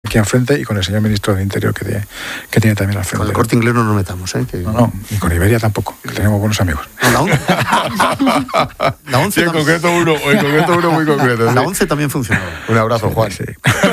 aquí enfrente y con el señor ministro del Interior que tiene también al frente. Con el Corte Inglés no nos metamos, ¿eh? No, ni con Iberia tampoco, que tenemos buenos amigos. La 11 sí, en concreto uno muy concreto. La sí. 11 también funcionó. Un abrazo, Juan. Sí.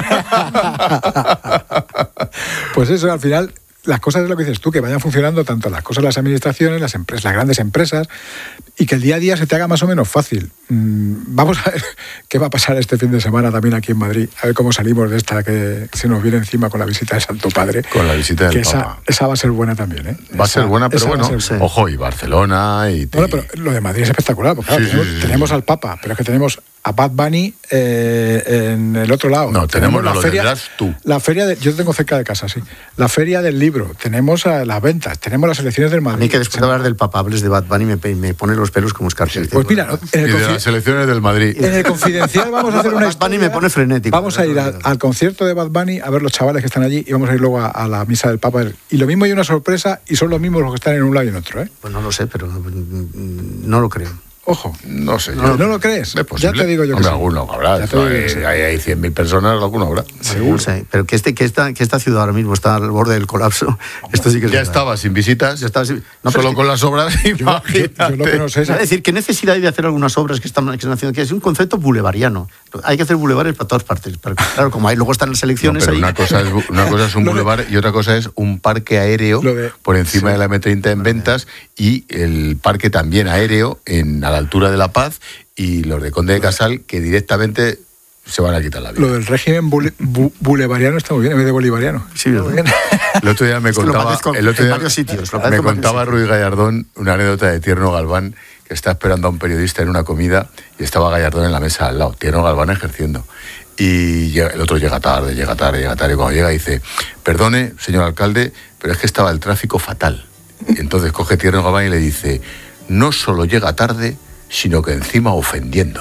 Pues eso, al final, las cosas es lo que dices tú, que vayan funcionando tanto las cosas, las administraciones, las empresas, las grandes empresas, y que el día a día se te haga más o menos fácil. Vamos a ver qué va a pasar este fin de semana también aquí en Madrid, a ver cómo salimos de esta que se nos viene encima con la visita del Santo Padre. Con la visita del Papa. Esa va a ser buena también, ¿eh? Va a ser buena, pero bueno, ser... ojo, y Barcelona y... Bueno, pero lo de Madrid es espectacular, porque claro, tenemos al Papa, pero es que tenemos a Bad Bunny en el otro lado. No, tenemos la feria, tú. La feria yo tengo cerca de casa, sí. La feria del libro, tenemos las ventas, tenemos las elecciones del Madrid. A mí que después de hablar del Papa hables de Bad Bunny me pone los pelos como escarpias. Pues mira, y de las elecciones del Madrid. En el Confidencial vamos a hacer una Bad Bunny me pone frenético. Vamos a ir al concierto de Bad Bunny a ver los chavales que están allí y vamos a ir luego a la misa del Papa. Y lo mismo hay una sorpresa y son los mismos los que están en un lado y en otro, ¿eh? Pues no lo sé, pero no lo creo. Ojo. No sé. ¿No lo crees? Ya te digo yo que sí. Alguno habrá. Hay 100.000 personas, alguno habrá. Seguro. No sé, pero que esta ciudad ahora mismo está al borde del colapso. Esto sí que ya estaba sin visitas, ya estaba sin... No, solo con las obras. Yo lo que no sé es decir, ¿qué necesidad hay de hacer algunas obras que están haciendo? Que es un concepto boulevariano. Hay que hacer bulevares para todas partes. Pero, claro, como hay luego están las elecciones ahí. Una cosa es un bulevar y otra cosa es un parque aéreo por encima de la M30 en Ventas y el parque también aéreo a la altura de La Paz y los de Conde de Casal que directamente se van a quitar la vida. Lo del régimen bolivariano está muy bien en vez de bolivariano. Sí, muy bien. El otro día me contaba, en varios sitios, me contaba Ruiz Gallardón una anécdota de Tierno Galván, que está esperando a un periodista en una comida y estaba Gallardón en la mesa al lado, Tierno Galván ejerciendo. Y el otro llega tarde, y cuando llega dice: perdone, señor alcalde, pero es que estaba el tráfico fatal. Y entonces coge Tierno Galván y le dice: no solo llega tarde, sino que encima ofendiendo.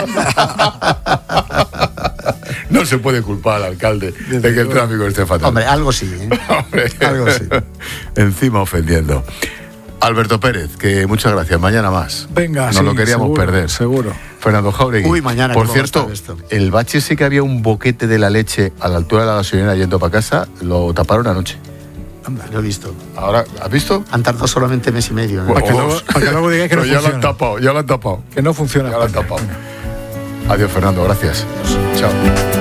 No se puede culpar al alcalde de que el tráfico esté fatal. Hombre, algo sí, ¿eh? Hombre, algo sí. Encima ofendiendo. Alberto Pérez, que muchas gracias. Mañana más. Venga, no lo queríamos perder. Seguro. Fernando Jáuregui. Uy, mañana. Por cierto, el bache ese que había un boquete de la leche a la altura de la gasolinera yendo para casa, lo taparon anoche. Anda, lo he visto. Ahora, ¿has visto? Han tardado solamente mes y medio. Para que luego digáis que no funciona. Ya lo han tapado. Que no funciona. Ya lo han tapado. Adiós, Fernando, gracias. Chao.